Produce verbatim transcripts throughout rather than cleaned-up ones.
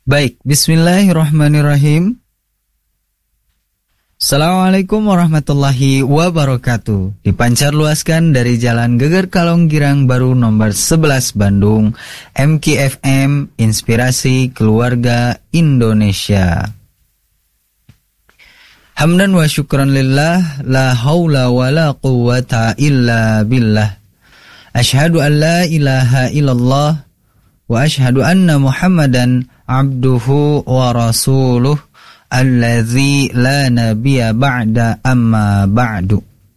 Baik, bismillahirrahmanirrahim. Assalamualaikum warahmatullahi wabarakatuh. Dipancar luaskan dari Jalan Geger Kalong Girang Baru nomor sebelas Bandung, M K F M Inspirasi Keluarga Indonesia. Hamdan wa syukran lillah, la haula wa la quwwata illa billah. Asyhadu an la ilaha illallah wa asyhadu anna Muhammadan abduhu wa rasuluh alladzi la nabiyya ba'da amma ba'du.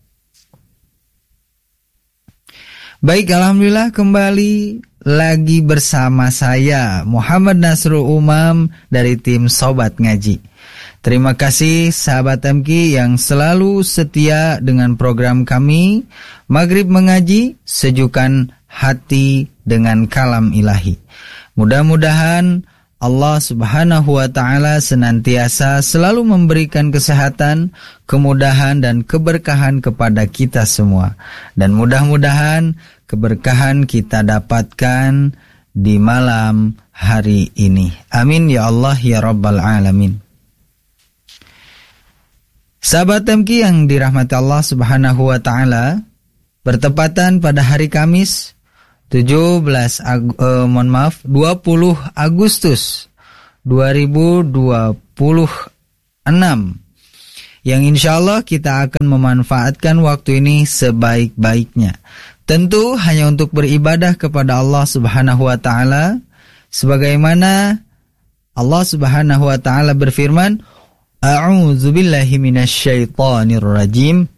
Baik, alhamdulillah kembali lagi bersama saya Muhammad Nasrul Umam dari tim Sobat Ngaji. Terima kasih sahabat M K yang selalu setia dengan program kami Maghrib Mengaji, sejukan hati dengan kalam ilahi. Mudah-mudahan Allah subhanahu wa ta'ala senantiasa selalu memberikan kesehatan, kemudahan dan keberkahan kepada kita semua. Dan mudah-mudahan keberkahan kita dapatkan di malam hari ini. Amin ya Allah ya Rabbal Alamin. Sahabat M K yang dirahmati Allah subhanahu wa ta'ala, bertepatan pada hari Kamis tujuh belas Ag- eh, mohon maaf dua puluh Agustus dua ribu dua puluh enam, yang insya Allah kita akan memanfaatkan waktu ini sebaik-baiknya, tentu hanya untuk beribadah kepada Allah subhanahu wa ta'ala, sebagaimana Allah subhanahu wa ta'ala berfirman, A'udzu billahi minasyaitonir rajim,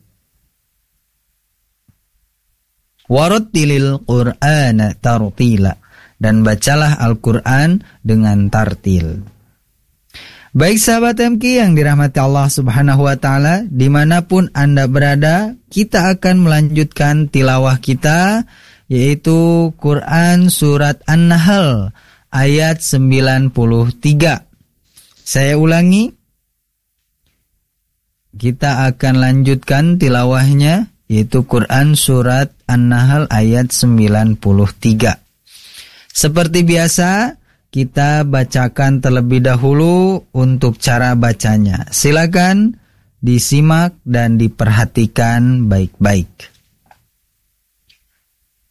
warattilil Qur'ana tartila, dan bacalah Al-Qur'an dengan tartil. Baik sahabat M K yang dirahmati Allah subhanahu wa ta'ala, dimanapun Anda berada, kita akan melanjutkan tilawah kita, yaitu Quran Surat An-Nahl ayat sembilan puluh tiga. Saya ulangi, kita akan lanjutkan tilawahnya, yaitu Quran Surat An-Nahl ayat sembilan puluh tiga. Seperti biasa, kita bacakan terlebih dahulu untuk cara bacanya. Silakan disimak dan diperhatikan baik-baik.